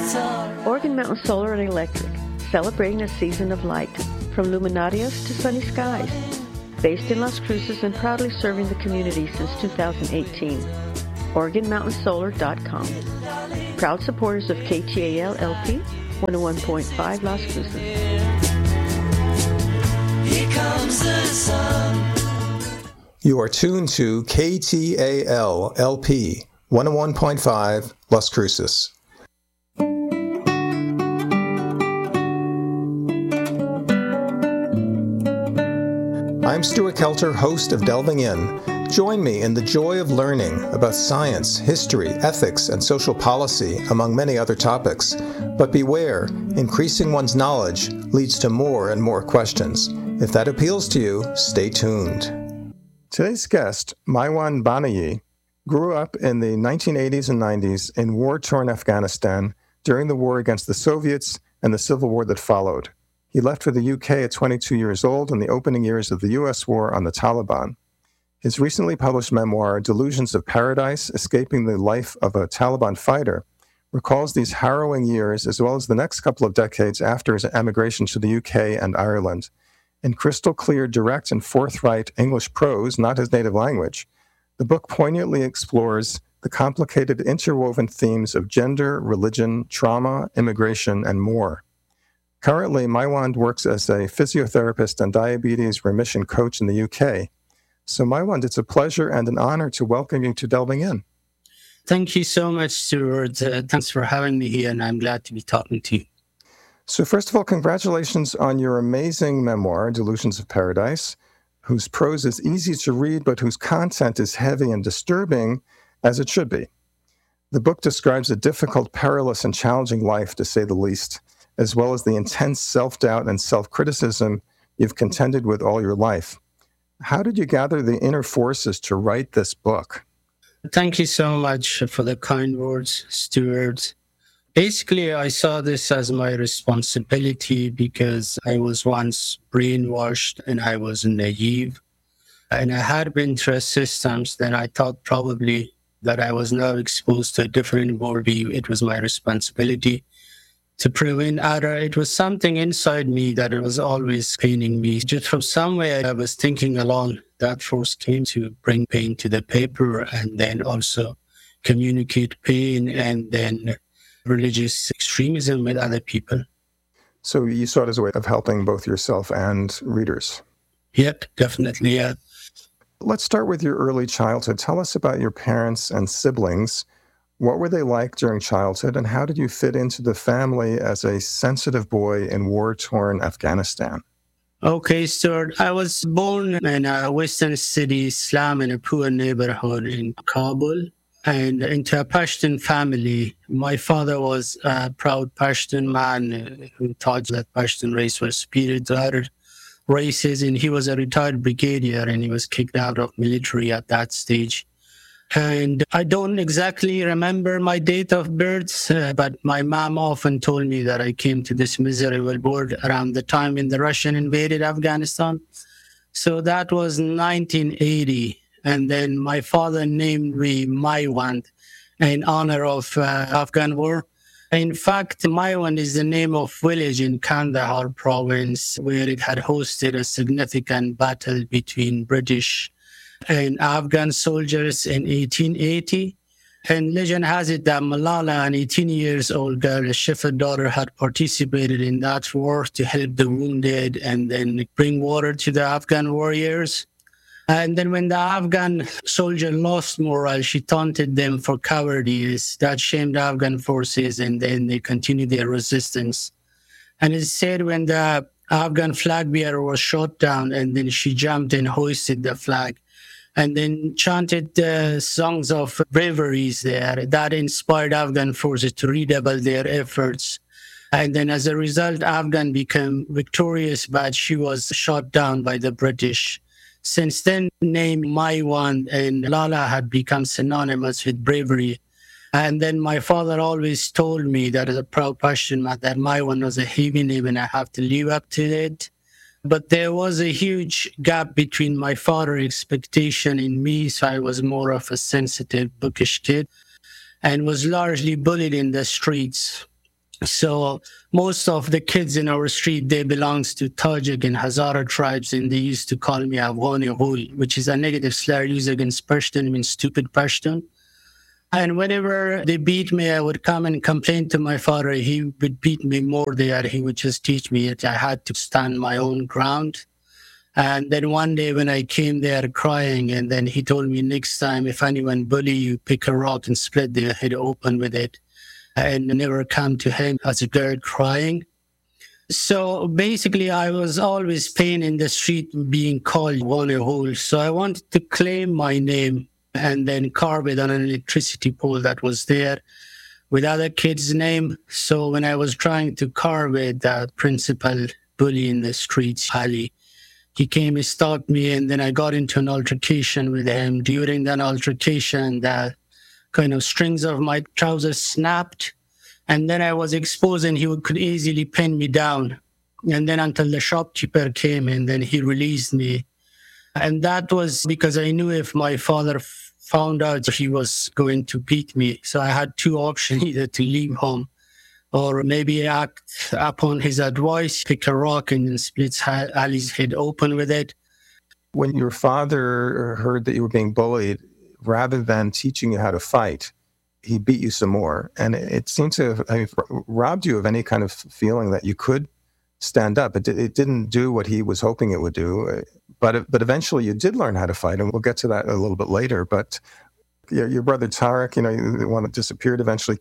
Organ Mountain Solar and Electric, celebrating a season of light, from luminarias to sunny skies. Based in Las Cruces and proudly serving the community since 2018. OrganMountainSolar.com. Proud supporters of KTAL LP 101.5 Las Cruces. Here comes the sun. You are tuned to KTAL LP 101.5 Las Cruces. I'm Stuart Kelter, host of Delving In. Join me in the joy of learning about science, history, ethics, and social policy, among many other topics. But beware, increasing one's knowledge leads to more and more questions. If that appeals to you, stay tuned. Today's guest, Maiwand Banayi, grew up in the 1980s and 90s in war-torn Afghanistan during the war against the Soviets and the civil war that followed. He left for the UK at 22 years old in the opening years of the US war on the Taliban. His recently published memoir, Delusions of Paradise, Escaping the Life of a Taliban Fighter, recalls these harrowing years as well as the next couple of decades after his emigration to the UK and Ireland. In crystal clear, direct, and forthright English prose, not his native language, the book poignantly explores the complicated interwoven themes of gender, religion, trauma, immigration, and more. Currently, Maiwand works as a physiotherapist and diabetes remission coach in the UK. So, Maiwand, it's a pleasure and an honor to welcome you to Delving In. Thank you so much, Stuart. Thanks for having me here, and I'm glad to be talking to you. So, first of all, congratulations on your amazing memoir, Delusions of Paradise, whose prose is easy to read, but whose content is heavy and disturbing, as it should be. The book describes a difficult, perilous, and challenging life, to say the least, as well as the intense self-doubt and self-criticism you've contended with all your life. How did you gather the inner forces to write this book? Thank you so much for the kind words, Stuart. Basically, I saw this as my responsibility because I was once brainwashed and I was naive. And I had been through systems that I thought probably that I was now exposed to a different worldview. It was my responsibility to prevent other. It was something inside me that it was always paining me. Just from somewhere I was thinking along, that force came to bring pain to the paper and then also communicate pain and then religious extremism with other people. So you saw it as a way of helping both yourself and readers? Yep, definitely, yeah. Let's start with your early childhood. Tell us about your parents and siblings. What were they like during childhood, and how did you fit into the family as a sensitive boy in war-torn Afghanistan? Okay, Stuart, I was born in a Western city, slum, in a poor neighborhood in Kabul, and into a Pashtun family. My father was a proud Pashtun man who thought that Pashtun race was superior to other races, and he was a retired brigadier, and he was kicked out of military at that stage. And I don't exactly remember my date of birth, but my mom often told me that I came to this miserable world around the time when the Russian invaded Afghanistan. So that was 1980. And then my father named me Maiwand in honor of Afghan war. In fact, Maiwand is the name of village in Kandahar province where it had hosted a significant battle between British and Afghan soldiers in 1880. And legend has it that Malala, an 18 years old girl, a shepherd daughter, had participated in that war to help the wounded and then bring water to the Afghan warriors. And then when the Afghan soldier lost morale, she taunted them for cowardice. That shamed the Afghan forces, and then they continued their resistance. And it said when the Afghan flag bearer was shot down, and then she jumped and hoisted the flag, and then chanted songs of braveries there. That inspired Afghan forces to redouble their efforts. And then as a result, Afghan became victorious, but she was shot down by the British. Since then, name Maiwand and Lala had become synonymous with bravery. And then my father always told me that as a proud Pashtun that Maiwand was a heavy name and I have to live up to it. But there was a huge gap between my father's expectation in me, so I was more of a sensitive, bookish kid, and was largely bullied in the streets. So most of the kids in our street, they belongs to Tajik and Hazara tribes, and they used to call me Afghani Ghul, which is a negative slur used against Pashtun, means stupid Pashtun. And whenever they beat me, I would come and complain to my father. He would beat me more there. He would just teach me that I had to stand my own ground. And then one day when I came there crying, and then he told me, next time if anyone bully you, pick a rock and split their head open with it. And never come to him as a girl crying. So basically, I was always paying in the street being called Hole. So I wanted to claim my name and then carve it on an electricity pole that was there with other kids' name. So when I was trying to carve it, the principal bully in the streets, Ali, he came and stopped me, and then I got into an altercation with him. During that altercation, the kind of strings of my trousers snapped, and then I was exposed, and he could easily pin me down. And then until the shopkeeper came, and then he released me. And that was because I knew if my father found out, he was going to beat me. So I had two options, either to leave home or maybe act upon his advice, pick a rock and then split Ali's head open with it. When your father heard that you were being bullied, rather than teaching you how to fight, he beat you some more. And it seemed to have robbed you of any kind of feeling that you could stand up. It didn't do what he was hoping it would do. But eventually you did learn how to fight, and we'll get to that a little bit later. But your brother Tariq, the one that disappeared eventually,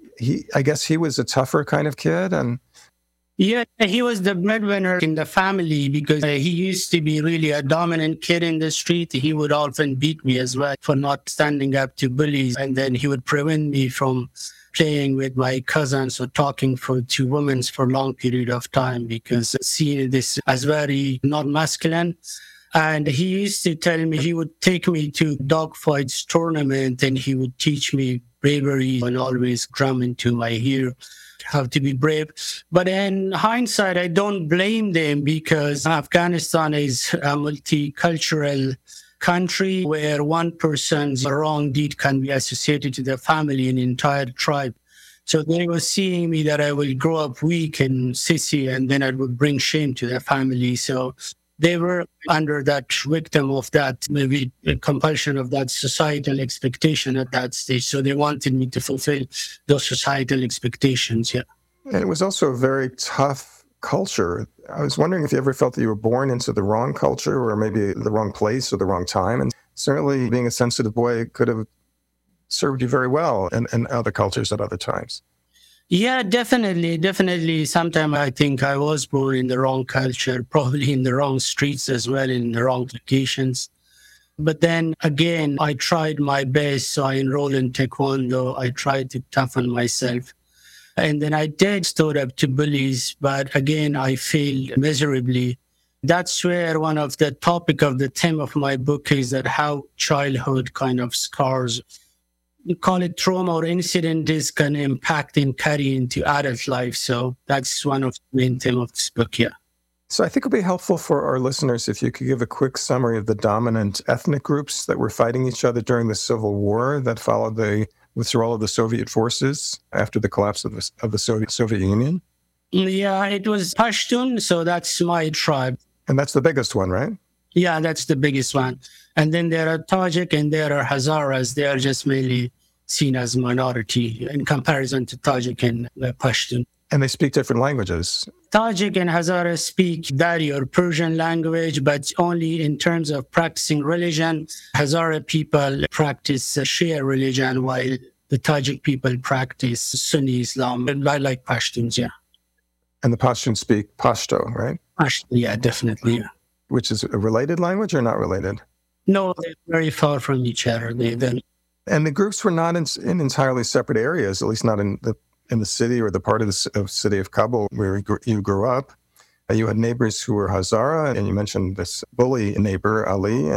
I guess he was a tougher kind of kid. And yeah, he was the breadwinner in the family because he used to be really a dominant kid in the street. He would often beat me as well for not standing up to bullies. And then he would prevent me from playing with my cousins or talking to women for a long period of time because seeing this as very not masculine. And he used to tell me, he would take me to dogfights tournament and he would teach me bravery and always drum into my ear, have to be brave. But in hindsight, I don't blame them because Afghanistan is a multicultural country where one person's wrong deed can be associated to the family and entire tribe. So they were seeing me that I will grow up weak and sissy, and then I would bring shame to their family. So they were under that victim of that, maybe compulsion of that societal expectation at that stage. So they wanted me to fulfill those societal expectations, yeah. And it was also a very tough culture. I was wondering if you ever felt that you were born into the wrong culture or maybe the wrong place or the wrong time. And certainly being a sensitive boy could have served you very well in other cultures at other times. Yeah, definitely. Sometimes I think I was born in the wrong culture, probably in the wrong streets as well, in the wrong locations. But then again, I tried my best. So I enrolled in Taekwondo. I tried to toughen myself. And then I did stood up to bullies, but again, I failed miserably. That's where one of the topic of the theme of my book is that how childhood kind of scars, you call it trauma or incidents, can impact and carry into adult life. So that's one of the main theme of this book, yeah. So I think it would be helpful for our listeners if you could give a quick summary of the dominant ethnic groups that were fighting each other during the Civil War that followed the withdrawal of the Soviet forces after the collapse of the Soviet Union. Yeah, it was Pashtun, so that's my tribe. And that's the biggest one, right? Yeah, that's the biggest one. And then there are Tajik and there are Hazaras. They are just mainly seen as minority in comparison to Tajik and Pashtun. And they speak different languages. Tajik and Hazara speak Dari or Persian language, but only in terms of practicing religion. Hazara people practice Shia religion, while the Tajik people practice Sunni Islam, like Pashtuns, yeah. And the Pashtuns speak Pashto, right? Pashto, yeah, definitely, yeah. Which is a related language or not related? No, they're very far from each other. And the groups were not in entirely separate areas, at least not in the city or the part of the city of Kabul where you grew up. You had neighbors who were Hazara, and you mentioned this bully neighbor, Ali.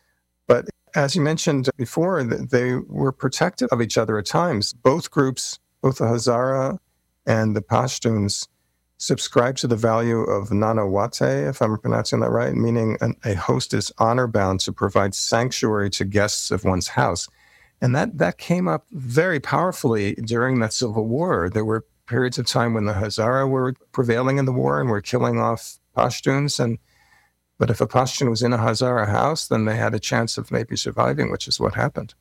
But as you mentioned before, they were protective of each other at times. Both groups, both the Hazara and the Pashtuns, subscribe to the value of Nanawate, if I'm pronouncing that right, meaning a host is honor-bound to provide sanctuary to guests of one's house. And that came up very powerfully during that Civil War. There were periods of time when the Hazara were prevailing in the war and were killing off Pashtuns. But if a Pashtun was in a Hazara house, then they had a chance of maybe surviving, which is what happened.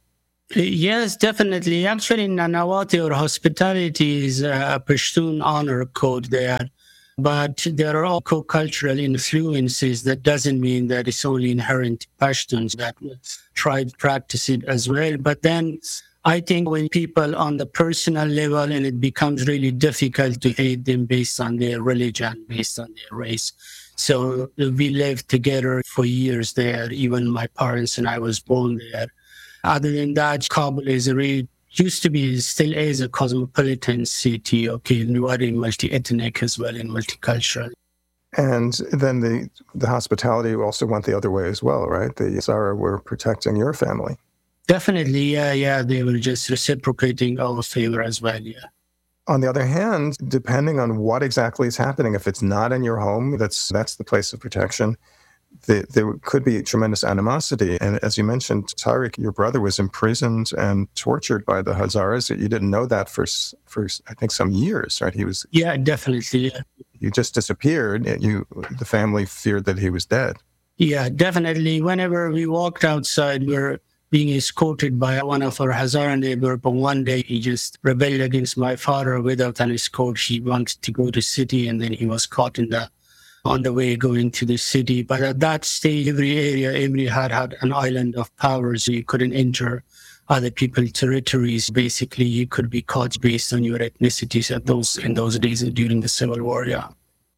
Yes, definitely. Actually, Nanawati or hospitality is a Pashtun honor code there. But there are all co-cultural influences. That doesn't mean that it's only inherent Pashtuns that try to practice it as well. But then I think when people on the personal level, and it becomes really difficult to hate them based on their religion, based on their race. So we lived together for years there. Even my parents and I was born there. Other than that, Kabul is used to be, still is a cosmopolitan city, okay, very multi-ethnic as well and multicultural. And then the hospitality also went the other way as well, right? The Hazara were protecting your family. Definitely, yeah. They were just reciprocating our favor as well, yeah. On the other hand, depending on what exactly is happening, if it's not in your home, that's the place of protection. There could be tremendous animosity. And as you mentioned, Tariq, your brother was imprisoned and tortured by the Hazaras. You didn't know that for I think, some years, right? Yeah, definitely. Yeah. You just disappeared. The family feared that he was dead. Yeah, definitely. Whenever we walked outside, we were being escorted by one of our Hazara neighbors. But one day he just rebelled against my father without an escort. He wanted to go to the city, and then he was caught on the way going to the city. But at that stage, every had an island of power, so you couldn't enter other people's territories. Basically, you could be caught based on your ethnicities in those days during the Civil War, yeah.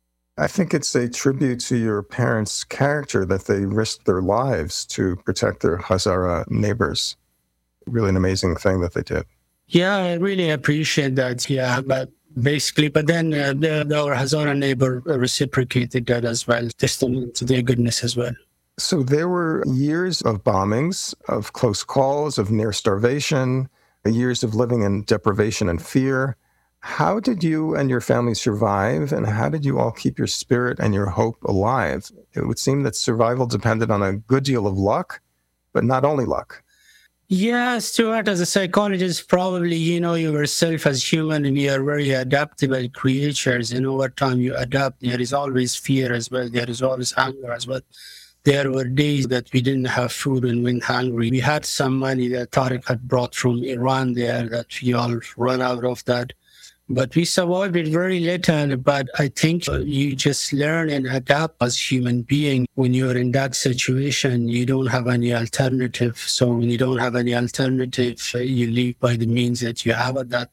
I think it's a tribute to your parents' character that they risked their lives to protect their Hazara neighbors. Really an amazing thing that they did. Yeah, I really appreciate that, yeah. But then our Hazara neighbor reciprocated that as well, testament to their goodness as well. So there were years of bombings, of close calls, of near starvation, years of living in deprivation and fear. How did you and your family survive, and how did you all keep your spirit and your hope alive? It would seem that survival depended on a good deal of luck, but not only luck. Yeah, Stuart, as a psychologist, probably, yourself as human, we are very adaptable creatures, and over time you adapt. There is always fear as well. There is always hunger as well. There were days that we didn't have food and went hungry. We had some money that Tariq had brought from Iran there that we all run out of that. But we survived it very little. But I think you just learn and adapt as human being. When you're in that situation, you don't have any alternative. So when you don't have any alternative, you live by the means that you have at that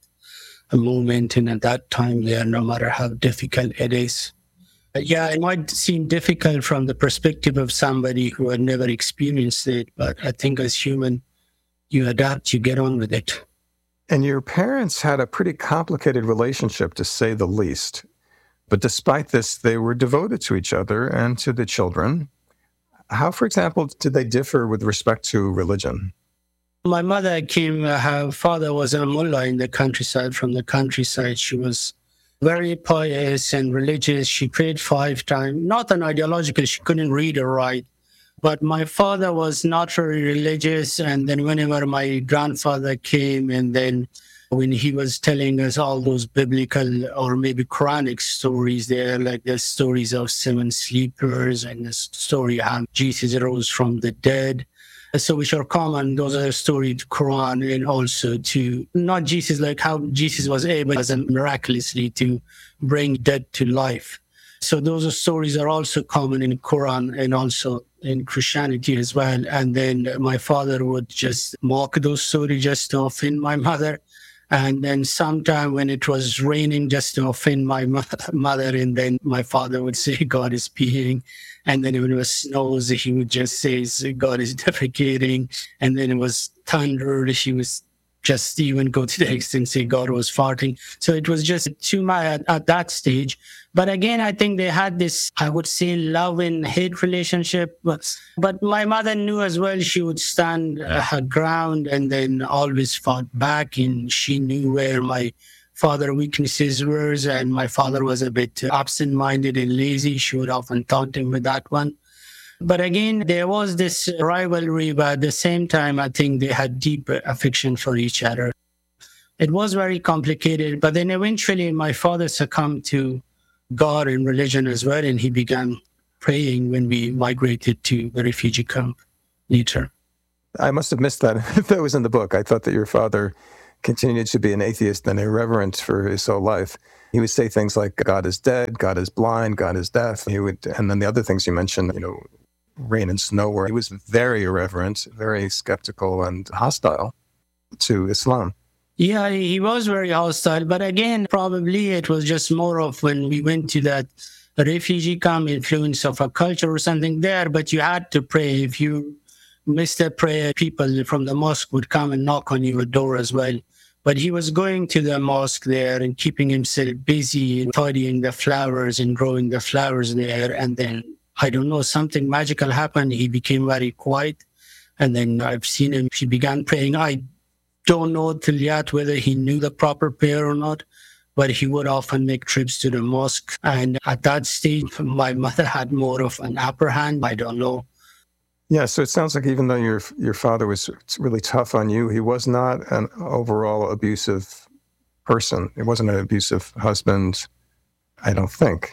moment and at that time there, no matter how difficult it is. Yeah, it might seem difficult from the perspective of somebody who had never experienced it. But I think as human, you adapt, you get on with it. And your parents had a pretty complicated relationship, to say the least. But despite this, they were devoted to each other and to the children. How, for example, did they differ with respect to religion? My mother her father was a mullah in the countryside, from the countryside. She was very pious and religious. She prayed 5 times, not an ideological, she couldn't read or write. But my father was not very religious. And then whenever my grandfather came, and then when he was telling us all those biblical or maybe Quranic stories there, like the stories of 7 sleepers and the story how Jesus rose from the dead. So which are common, those are stories to Quran, and also to not Jesus, like how Jesus was able as miraculously to bring dead to life. So those stories are also common in Quran and also in Christianity as well. And then my father would just mock those stories just to offend my mother. And then sometime when it was raining, just to offend my mother, and then my father would say, God is peeing. And then when it was snows, he would just say, God is defecating. And then it was thunder, he was just even go to the extent say God was farting. So it was just too much at that stage. But again, I think they had this, I would say, love and hate relationship. But my mother knew as well she would stand her ground and then always fought back. And she knew where my father's weaknesses were. And my father was a bit absent-minded and lazy. She would often taunt him with that one. But again, there was this rivalry, but at the same time, I think they had deep affection for each other. It was very complicated, but then eventually my father succumbed to God and religion as well, and he began praying when we migrated to the refugee camp later. I must have missed that. That was in the book. I thought that your father continued to be an atheist and irreverent for his whole life. He would say things like, God is dead, God is blind, God is deaf. And then the other things you mentioned, rain and snow, where he was very irreverent, very skeptical and hostile to Islam. Yeah, he was very hostile. But again, probably it was just more of when we went to that refugee camp, influence of a culture or something there. But you had to pray. If you missed a prayer, people from the mosque would come and knock on your door as well. But he was going to the mosque there and keeping himself busy, tidying the flowers and growing the flowers there. And then, I don't know, something magical happened. He became very quiet. And then I've seen him, he began praying. I don't know till yet whether he knew the proper prayer or not, but he would often make trips to the mosque. And at that stage, my mother had more of an upper hand. I don't know. Yeah, so it sounds like even though your father was really tough on you, he was not an overall abusive person. He wasn't an abusive husband, I don't think.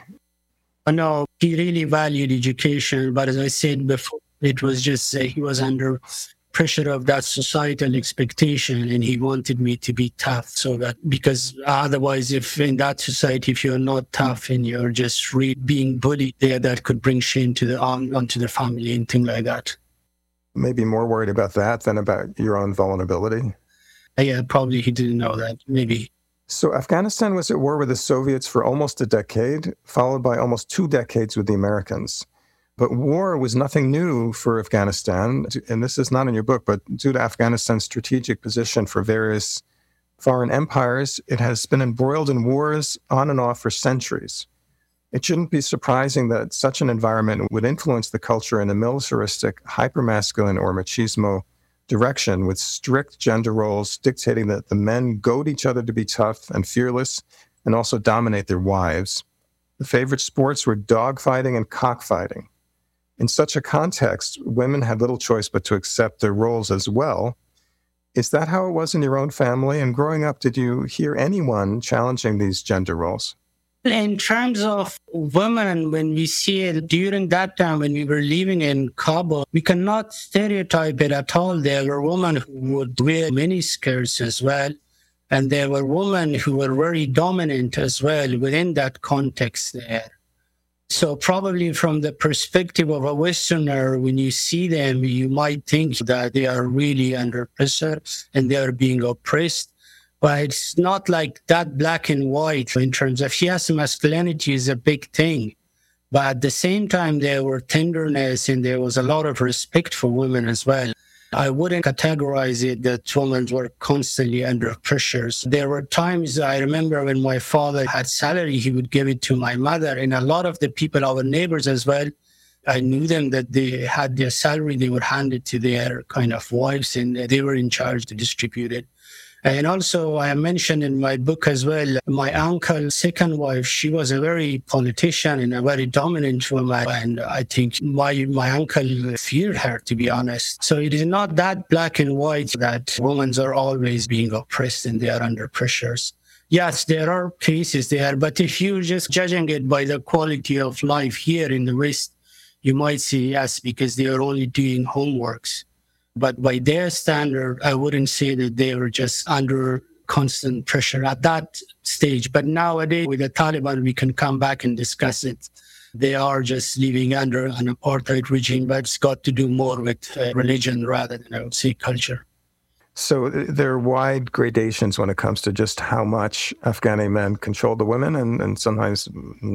No, he really valued education. But as I said before, it was just he was under pressure of that societal expectation, and he wanted me to be tough. So that, because otherwise, if in that society, if you're not tough and you're just being bullied there, that could bring shame to onto the family and things like that. Maybe more worried about that than about your own vulnerability. Yeah, probably he didn't know that. Maybe. So Afghanistan was at war with the Soviets for almost a decade, followed by almost 2 decades with the Americans. But war was nothing new for Afghanistan, and this is not in your book, but due to Afghanistan's strategic position for various foreign empires, it has been embroiled in wars on and off for centuries. It shouldn't be surprising that such an environment would influence the culture in a militaristic, hypermasculine or machismo direction, with strict gender roles dictating that the men goad each other to be tough and fearless and also dominate their wives. The favorite sports were dogfighting and cockfighting. In such a context, women had little choice but to accept their roles as well. Is that how it was in your own family? And growing up, did you hear anyone challenging these gender roles? In terms of women, when we see it during that time when we were living in Kabul, we cannot stereotype it at all. There were women who would wear miniskirts as well. And there were women who were very dominant as well within that context there. So probably from the perspective of a Westerner, when you see them, you might think that they are really under pressure and they are being oppressed. But it's not like that black and white in terms of, yes, masculinity is a big thing. But at the same time, there were tenderness and there was a lot of respect for women as well. I wouldn't categorize it that women were constantly under pressures. There were times I remember when my father had salary, he would give it to my mother. And a lot of the people, our neighbors as well, I knew them that they had their salary, they would hand it to their kind of wives and they were in charge to distribute it. And also, I mentioned in my book as well, my uncle's second wife, she was a very politician and a very dominant woman. And I think my uncle feared her, to be honest. So it is not that black and white that women are always being oppressed and they are under pressures. Yes, there are cases there, but if you're just judging it by the quality of life here in the West, you might say yes, because they are only doing homeworks. But by their standard, I wouldn't say that they were just under constant pressure at that stage. But nowadays, with the Taliban, we can come back and discuss it. They are just living under an apartheid regime, but it's got to do more with religion rather than, I would say, culture. So there are wide gradations when it comes to just how much Afghani men control the women, and sometimes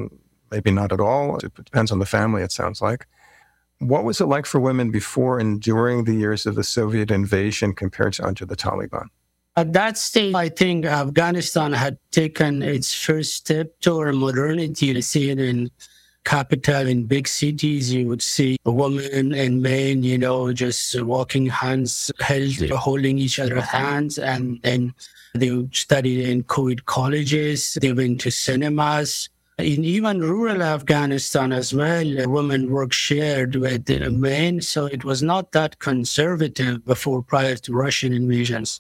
maybe not at all. It depends on the family, it sounds like. What was it like for women before and during the years of the Soviet invasion compared to under the Taliban? At that stage, I think Afghanistan had taken its first step toward modernity. You see it in capital, in big cities, you would see women and men, just walking hands held, holding each other's hands. And then they would study in co-ed colleges. They went to cinemas. In even rural Afghanistan as well, women work shared with men. So it was not that conservative prior to Russian invasions.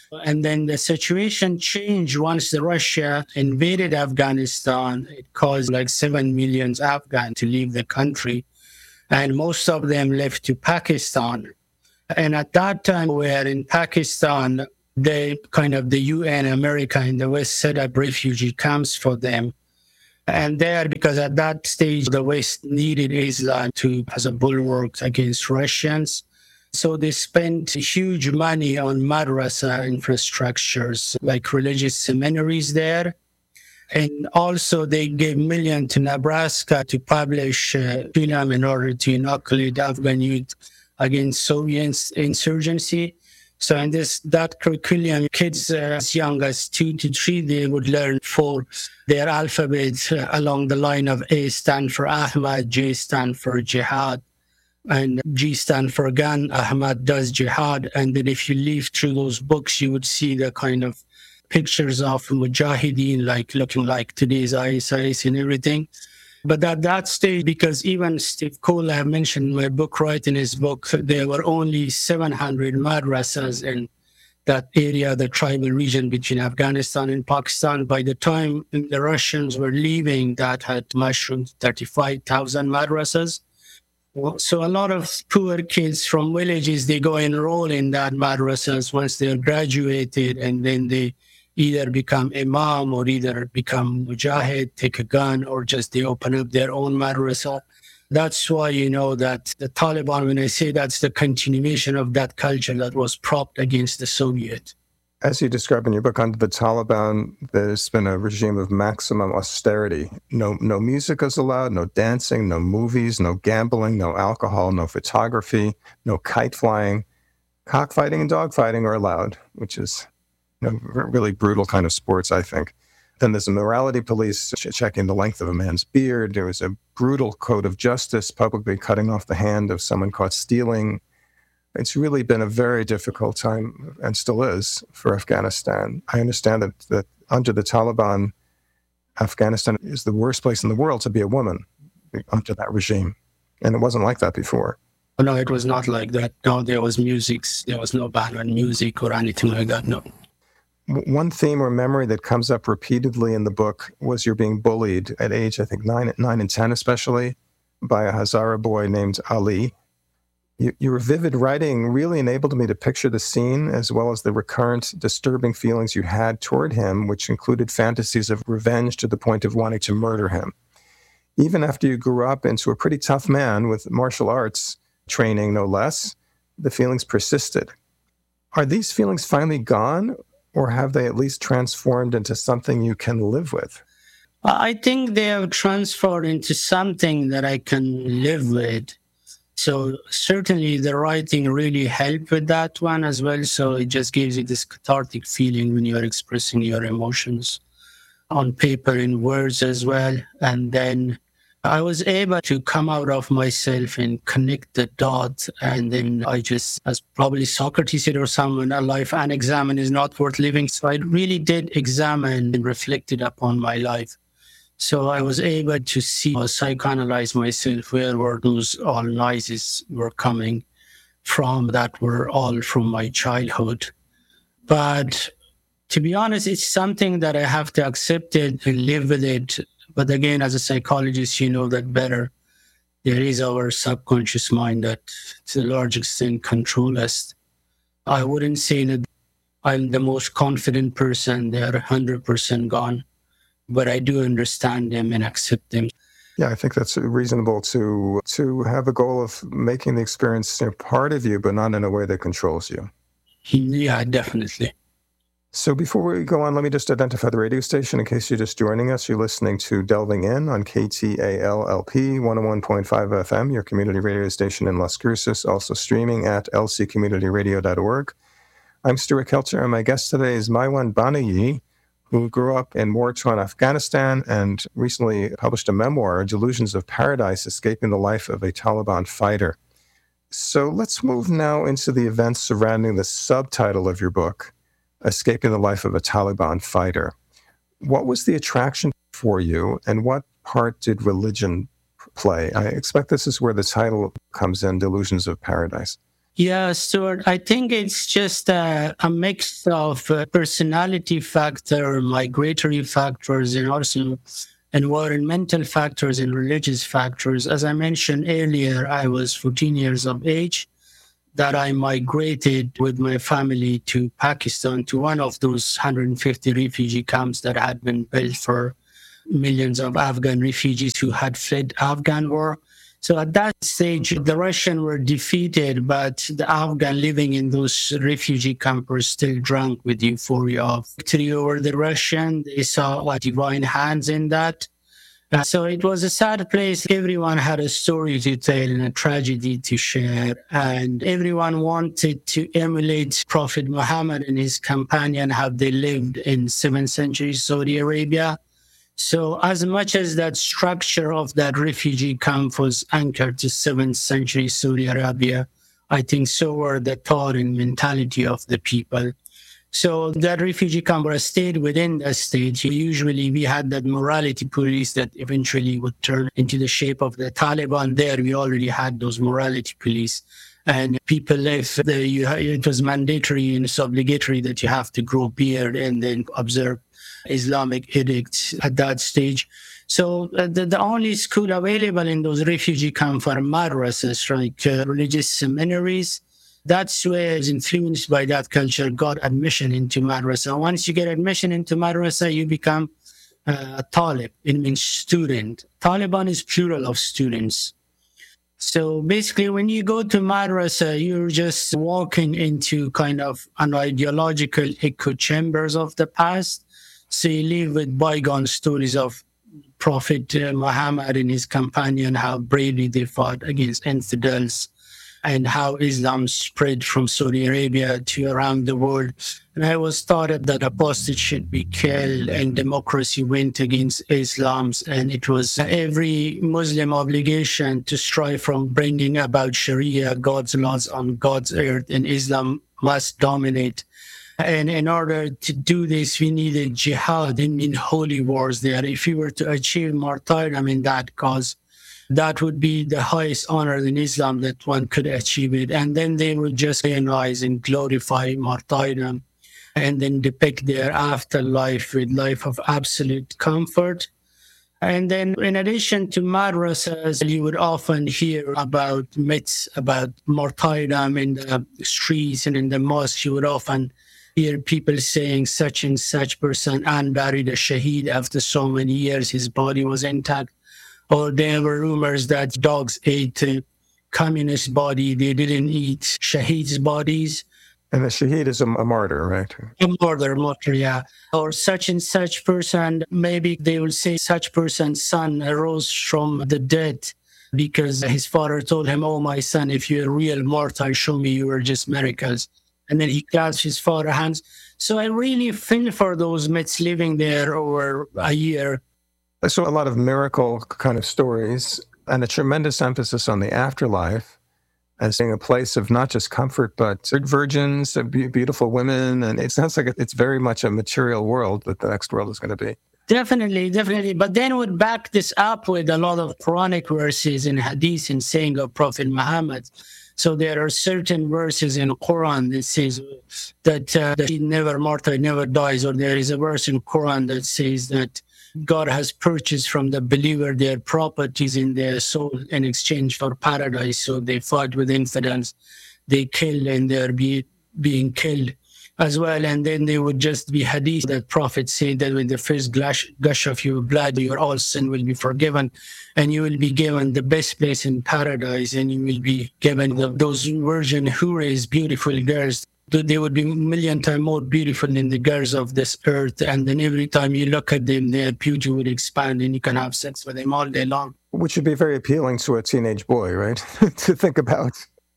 And then the situation changed once the Russia invaded Afghanistan. It caused like 7 million Afghans to leave the country, and most of them left to Pakistan. And at that time, where in Pakistan, the UN, America, and the West set up refugee camps for them. And there, because at that stage, the West needed Islam as a bulwark against Russians. So they spent huge money on madrasa infrastructures, like religious seminaries there. And also they gave millions to Nebraska to publish film in order to inoculate Afghan youth against Soviet insurgency. So in that curriculum, kids as young as 2 to 3, they would learn for their alphabet along the line of A stand for Ahmad, J stand for Jihad, and G stand for gun. Ahmad does jihad. And then if you leaf through those books, you would see the kind of pictures of mujahideen, like looking like today's ISIS and everything. But at that stage, because even Steve Cole, I mentioned in my book, in his book, there were only 700 madrasas in that area, the tribal region between Afghanistan and Pakistan. By the time the Russians were leaving, that had mushroomed 35,000 madrasas. So a lot of poor kids from villages, they go enroll in that madrasas once they're graduated, and then they either become imam or either become mujahid, take a gun, or just they open up their own madrasa. That's why that the Taliban, when I say that's the continuation of that culture that was propped against the Soviet. As you describe in your book, under the Taliban, there's been a regime of maximum austerity. No music is allowed, no dancing, no movies, no gambling, no alcohol, no photography, no kite flying. Cockfighting and dogfighting are allowed, which is really brutal kind of sports, I think. Then there's a morality police checking the length of a man's beard. There was a brutal code of justice, publicly cutting off the hand of someone caught stealing. It's really been a very difficult time, and still is, for Afghanistan. I understand that under the Taliban, Afghanistan is the worst place in the world to be a woman under that regime. And it wasn't like that before. No, it was not like that. No, there was music. There was no ban on music or anything like that, no. One theme or memory that comes up repeatedly in the book was you're being bullied at age, I think, 9 and 10 especially, by a Hazara boy named Ali. Your vivid writing really enabled me to picture the scene, as well as the recurrent disturbing feelings you had toward him, which included fantasies of revenge to the point of wanting to murder him. Even after you grew up into a pretty tough man with martial arts training, no less, the feelings persisted. Are these feelings finally gone, or have they at least transformed into something you can live with? I think they have transformed into something that I can live with. So certainly the writing really helped with that one as well. So it just gives you this cathartic feeling when you're expressing your emotions on paper, in words as well. And then I was able to come out of myself and connect the dots. And then I just, as probably Socrates said or someone, a life unexamined is not worth living. So I really did examine and reflected upon my life. So I was able to see, psychoanalyze myself, where were those all noises were coming from that were all from my childhood. But to be honest, it's something that I have to accept it and live with it. But again, as a psychologist, you know that better. There is our subconscious mind that to a large extent controls us. I wouldn't say that I'm the most confident person. They are 100% gone. But I do understand them and accept them. Yeah, I think that's reasonable to have a goal of making the experience part of you, but not in a way that controls you. Yeah, definitely. So before we go on, let me just identify the radio station in case you're just joining us. You're listening to Delving In on KTAL-LP 101.5 FM, your community radio station in Las Cruces, also streaming at lccommunityradio.org. I'm Stuart Kelter, and my guest today is Maiwand Banayi, who grew up in war-torn Afghanistan and recently published a memoir, Delusions of Paradise, Escaping the Life of a Taliban Fighter. So let's move now into the events surrounding the subtitle of your book, Escaping the Life of a Taliban Fighter. What was the attraction for you, and what part did religion play? I expect this is where the title comes in, Delusions of Paradise. Yeah, Stuart, I think it's just a mix of personality factor, migratory factors, and also environmental factors and religious factors. As I mentioned earlier, I was 14 years of age that I migrated with my family to Pakistan, to one of those 150 refugee camps that had been built for millions of Afghan refugees who had fled Afghan war. So at that stage, the Russians were defeated, but the Afghan living in those refugee camps were still drunk with euphoria of victory over the Russian. They saw divine hands in that. So it was a sad place. Everyone had a story to tell and a tragedy to share. And everyone wanted to emulate Prophet Muhammad and his companion, how they lived in 7th century Saudi Arabia. So as much as that structure of that refugee camp was anchored to 7th century Saudi Arabia, I think so were the thought and mentality of the people. So that refugee camp stayed within the state. Usually we had that morality police that eventually would turn into the shape of the Taliban. There we already had those morality police. And people left, it was mandatory and it's obligatory that you have to grow beard and then observe Islamic edicts at that stage. So the only school available in those refugee camps are madrasas, like religious seminaries. That's where it's influenced by that culture, got admission into madrasa. Once you get admission into madrasa, you become a talib. It means student. Taliban is plural of students. So basically, when you go to madrasa, you're just walking into kind of an ideological echo chambers of the past. So you live with bygone stories of Prophet Muhammad and his companion, how bravely they fought against infidels, and how Islam spread from Saudi Arabia to around the world. And I was taught that apostates should be killed and democracy went against Islam. And it was every Muslim obligation to strive from bringing about Sharia, God's laws on God's earth, and Islam must dominate. And in order to do this, we needed jihad in holy wars there. If you were to achieve martyrdom in that cause, that would be the highest honor in Islam that one could achieve it. And then they would just realize and glorify martyrdom and then depict their afterlife with life of absolute comfort. And then in addition to madrasas, you would often hear about myths about martyrdom in the streets and in the mosque. You would often hear people saying such and such person unburied a shaheed after so many years, his body was intact. Or there were rumors that dogs ate communist body, they didn't eat shaheed's bodies. And the shaheed is a martyr, right? A martyr, yeah. Or such and such person, maybe they will say such person's son arose from the dead because his father told him, oh, my son, if you're a real martyr, show me you were just miracles. And then he clasped his father's hands. So I really feel for those myths living there over a year. So a lot of miracle kind of stories and a tremendous emphasis on the afterlife as being a place of not just comfort, but virgins, beautiful women. And it sounds like it's very much a material world that the next world is going to be. Definitely. But then would back this up with a lot of Quranic verses and hadith and saying of Prophet Muhammad. So there are certain verses in Quran that says that he never martyr, never dies. Or there is a verse in Quran that says that God has purchased from the believer their properties in their soul in exchange for paradise. So they fought with infidels, they killed and they're being killed as well. And then they would just be hadith that Prophet said that with the first gush of your blood, your all sin will be forgiven and you will be given the best place in paradise and you will be given those virgin houris, beautiful girls. They would be a million times more beautiful than the girls of this earth. And then every time you look at them, their beauty would expand and you can have sex with them all day long. Which would be very appealing to a teenage boy, right? To think about.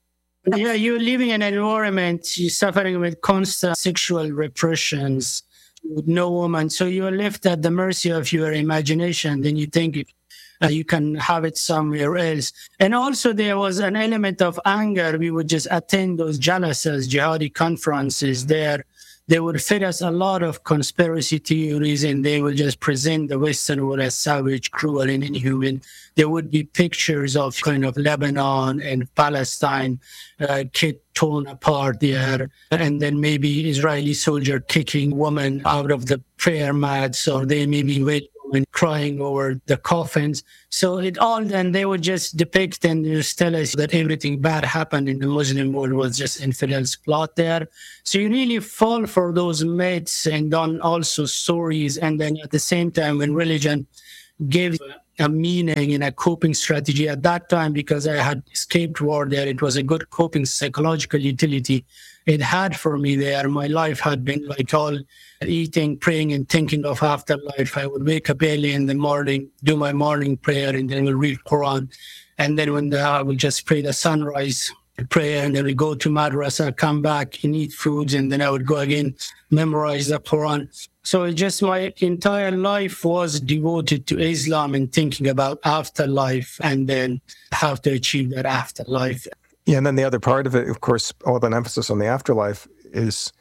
Yeah, you're living in an environment, you're suffering with constant sexual repressions with no woman. So you're left at the mercy of your imagination. Then you think you can have it somewhere else. And also there was an element of anger. We would just attend those jalasas, jihadi conferences there. They would feed us a lot of conspiracy theories and they would just present the Western world as savage, cruel, and inhuman. There would be pictures of kind of Lebanon and Palestine, kid torn apart there, and then maybe Israeli soldier kicking women out of the prayer mats, or they maybe wait women crying over the coffins. So it all then they would just depict and just tell us that everything bad happened in the Muslim world was just infidels' plot there. So you really fall for those myths and then also stories, and then at the same time when religion gives a meaning and a coping strategy at that time, because I had escaped war there, it was a good coping psychological utility it had for me there. My life had been like all eating, praying, and thinking of afterlife. I would wake up early in the morning, do my morning prayer, and then we'll read Quran. And then I will just pray the sunrise prayer, and then we go to madrasa, come back and eat foods, and then I would go again, memorize the Quran. So it just my entire life was devoted to Islam and thinking about afterlife and then how to achieve that afterlife. Yeah, and then the other part of it, of course, all that emphasis on the afterlife is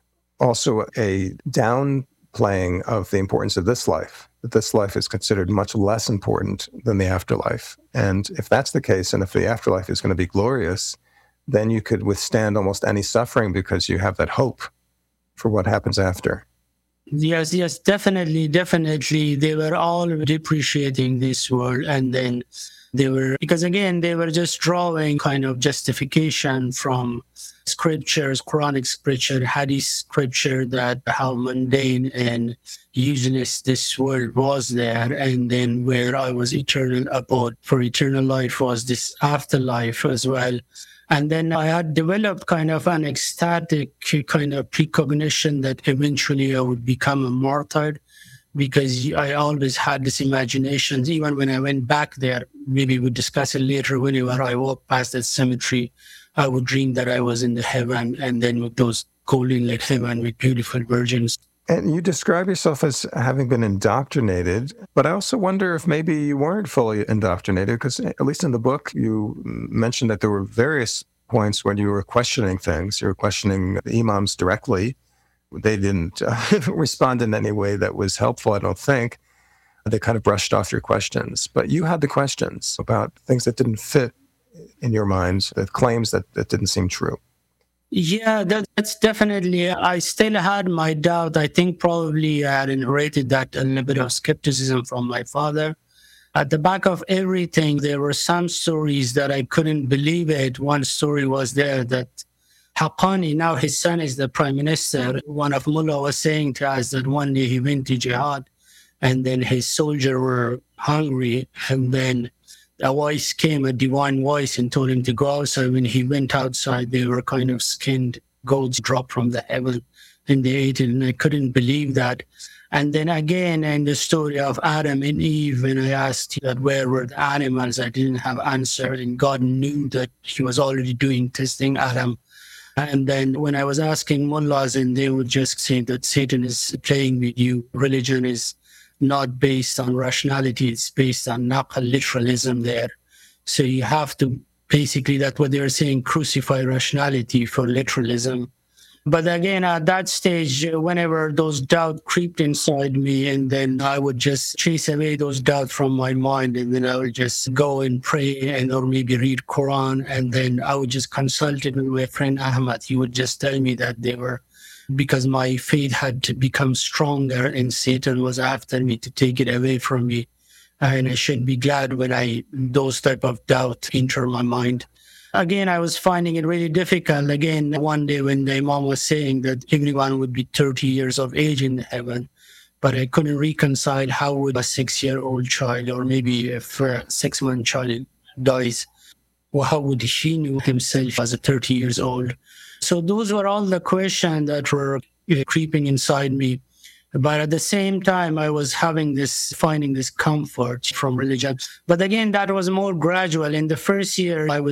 also a downplaying of the importance of this life, that this life is considered much less important than the afterlife. And if that's the case, and if the afterlife is going to be glorious, then you could withstand almost any suffering because you have that hope for what happens after. Yes, definitely. They were all depreciating this world, and then because again, they were just drawing kind of justification from scriptures, Quranic scripture, Hadith scripture, that how mundane and useless this world was there, and then where I was eternal abode for eternal life was this afterlife as well. And then I had developed kind of an ecstatic kind of precognition that eventually I would become a martyr, because I always had this imagination. Even when I went back there, maybe we'll discuss it later, whenever I walked past that cemetery, I would dream that I was in the heaven, and then with those golden like heaven with beautiful virgins. And you describe yourself as having been indoctrinated, but I also wonder if maybe you weren't fully indoctrinated, because at least in the book, you mentioned that there were various points when you were questioning things. You were questioning the imams directly. They didn't respond in any way that was helpful, I don't think. They kind of brushed off your questions. But you had the questions about things that didn't fit in your mind, the claims that didn't seem true. Yeah, that's definitely, I still had my doubt. I think probably I had inherited that a little bit of skepticism from my father. At the back of everything, there were some stories that I couldn't believe it. One story was there that Haqqani, now his son is the prime minister. One of Mullah was saying to us that one day he went to jihad, and then his soldiers were hungry, and then a voice came, a divine voice, and told him to go outside. When he went outside, they were kind of skinned goats dropped from the heaven, and they ate it, and I couldn't believe that. And then again, in the story of Adam and Eve, when I asked that where were the animals, I didn't have answer, and God knew that he was already doing testing Adam. And then when I was asking mullahs, and they would just say that Satan is playing with you. Religion is not based on rationality, it's based on naql, literalism there. So you have to, basically, that's what they're saying, crucify rationality for literalism. But again, at that stage, whenever those doubts creeped inside me, and then I would just chase away those doubts from my mind, and then I would just go and pray, and or maybe read Quran, and then I would just consult it with my friend Ahmad. He would just tell me that they were, because my faith had become stronger and Satan was after me to take it away from me. And I should be glad when those type of doubt enter my mind. Again, I was finding it really difficult. Again, one day when the Imam was saying that everyone would be 30 years of age in heaven, but I couldn't reconcile how would a 6-year-old child, or maybe if a 6-month child dies, well, how would he know himself as a 30 years old? So those were all the questions that were creeping inside me. But at the same time, I was finding this comfort from religion. But again, that was more gradual. In the first year, I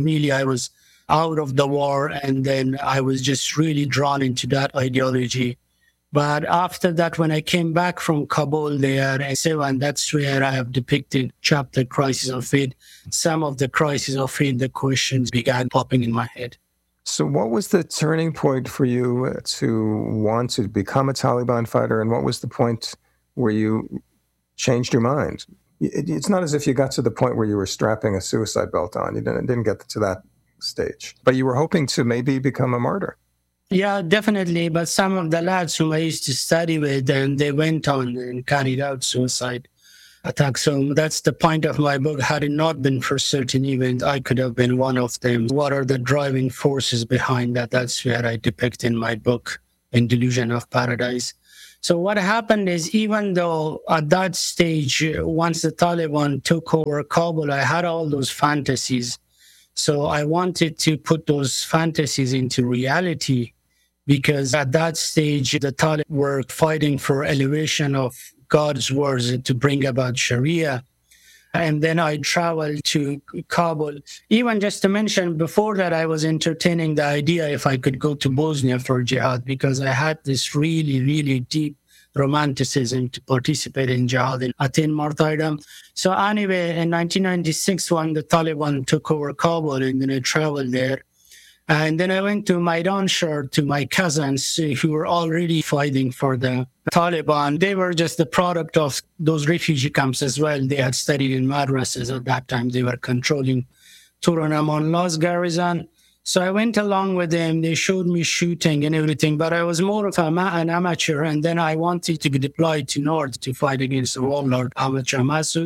was out of the war, and then I was just really drawn into that ideology. But after that, when I came back from Kabul there, and that's where I have depicted chapter Crisis of Faith. Some of the Crisis of Faith, the questions began popping in my head. So what was the turning point for you to want to become a Taliban fighter, and what was the point where you changed your mind? It's not as if you got to the point where you were strapping a suicide belt on. You didn't get to stage. But you were hoping to maybe become a martyr. Yeah, definitely. But some of the lads whom I used to study with, and they went on and carried out suicide attacks. So that's the point of my book. Had it not been for certain events, I could have been one of them. What are the driving forces behind that? That's where I depict in my book, In Delusion of Paradise. So what happened is, even though at that stage, once the Taliban took over Kabul, I had all those fantasies. So I wanted to put those fantasies into reality, because at that stage, the Taliban were fighting for elevation of God's words to bring about Sharia. And then I traveled to Kabul. Even just to mention, before that, I was entertaining the idea if I could go to Bosnia for jihad, because I had this really, really deep romanticism to participate in jihad and attain martyrdom. So anyway, in 1996, when the Taliban took over Kabul, and then I traveled there. And then I went to Maidanshar to my cousins who were already fighting for the Taliban. They were just the product of those refugee camps as well. They had studied in madrasas at that time. They were controlling Turan-Amanlah's garrison. So I went along with them. They showed me shooting and everything, but I was more of an amateur. And then I wanted to be deployed to North to fight against the warlord Ahmad Shah Massoud.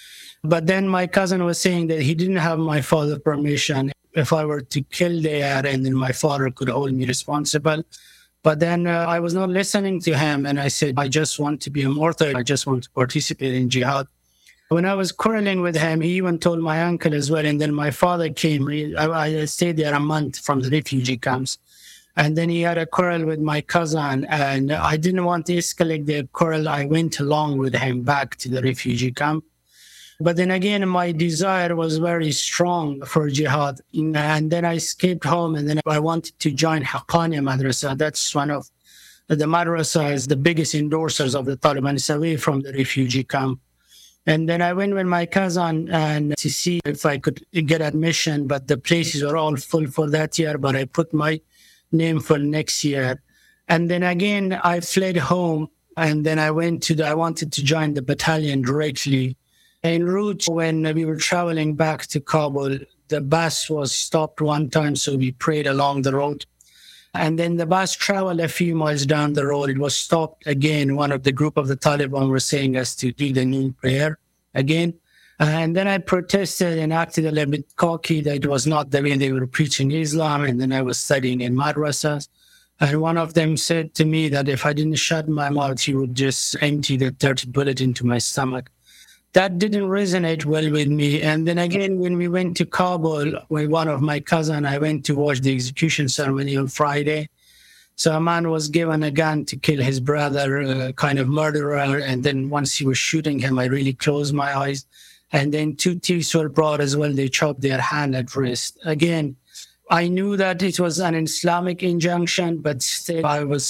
But then my cousin was saying that he didn't have my father's permission. If I were to kill there, and then my father could hold me responsible. But then I was not listening to him, and I said, I just want to be a martyr. I just want to participate in jihad. When I was quarreling with him, he even told my uncle as well. And then my father came. I stayed there a month from the refugee camps. And then he had a quarrel with my cousin, and I didn't want to escalate the quarrel. I went along with him back to the refugee camp. But then again, my desire was very strong for jihad. And then I escaped home, and then I wanted to join Haqqaniya Madrasa. That's one of the madrasas, the biggest endorsers of the Taliban. It's away from the refugee camp. And then I went with my cousin and to see if I could get admission, but the places were all full for that year. But I put my name for next year. And then again, I fled home, and then I wanted to join the battalion directly. En route, when we were traveling back to Kabul, the bus was stopped one time, so we prayed along the road. And then the bus traveled a few miles down the road. It was stopped again. One of the group of the Taliban were saying us to do the noon prayer again. And then I protested and acted a little bit cocky that it was not the way they were preaching Islam. And then I was studying in madrasas. And one of them said to me that if I didn't shut my mouth, he would just empty the dirty bullet into my stomach. That didn't resonate well with me. And then again, when we went to Kabul with one of my cousins, I went to watch the execution ceremony on Friday. So a man was given a gun to kill his brother, kind of murderer. And then once he was shooting him, I really closed my eyes. And then 2 thieves were brought as well. They chopped their hand at wrist. Again, I knew that it was an Islamic injunction, but still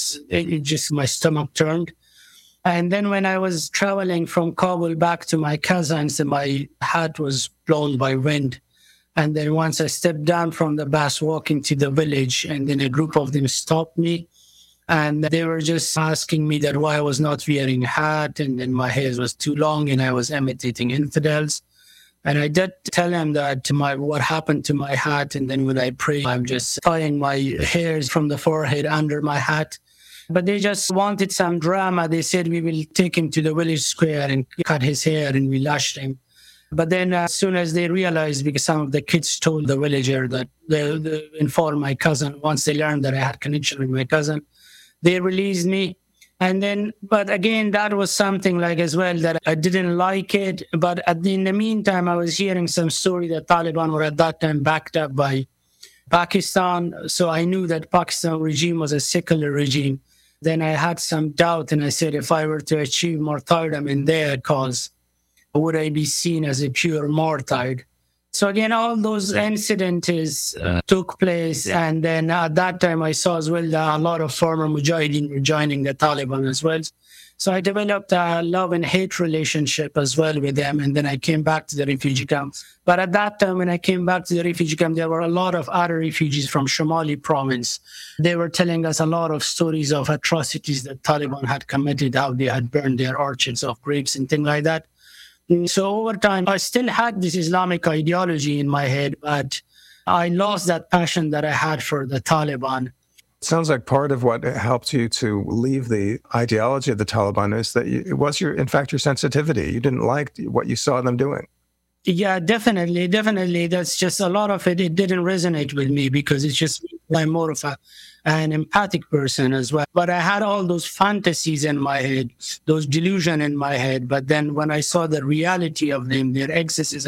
my stomach turned. And then when I was traveling from Kabul back to my cousins, my hat was blown by wind. And then once I stepped down from the bus, walking to the village, and then a group of them stopped me. And they were just asking me that why I was not wearing a hat, and then my hair was too long, and I was imitating infidels. And I did tell them that what happened to my hat. And then when I pray, I'm just tying my hairs from the forehead under my hat. But they just wanted some drama. They said, we will take him to the village square and cut his hair, and we lashed him. But then as soon as they realized, because some of the kids told the villager that they informed my cousin, once they learned that I had connection with my cousin, they released me. And then, but again, that was something like as well that I didn't like it. But in the meantime, I was hearing some story that Taliban were at that time backed up by Pakistan. So I knew that Pakistan regime was a secular regime. Then I had some doubt, and I said, if I were to achieve martyrdom in their cause, would I be seen as a pure martyr? So again, all those incidents took place. And then at that time, I saw as well that a lot of former Mujahideen were joining the Taliban as well. So I developed a love and hate relationship as well with them. And then I came back to the refugee camp. But at that time, when I came back to the refugee camp, there were a lot of other refugees from Shamali province. They were telling us a lot of stories of atrocities that Taliban had committed, how they had burned their orchards of grapes and things like that. So over time, I still had this Islamic ideology in my head, but I lost that passion that I had for the Taliban. Sounds like part of what helped you to leave the ideology of the Taliban is that it was in fact, your sensitivity. You didn't like what you saw them doing. Yeah, definitely. That's just a lot of it. It didn't resonate with me because it's just I'm more of an empathic person as well. But I had all those fantasies in my head, those delusions in my head. But then when I saw the reality of them, their excesses